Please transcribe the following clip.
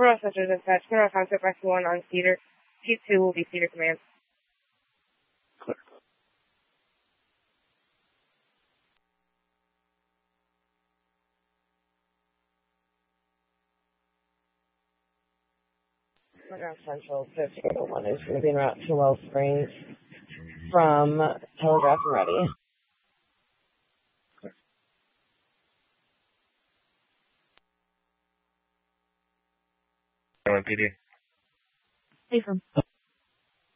Squirrel Central Dispatch. Squirrel Concept Rescue 1 on Cedar. Chief 2 will be Cedar Command. Clear. Telegraph Central 5801 is going to be en route to Wells Springs from Telegraph and Ready. LMPD. Hey, from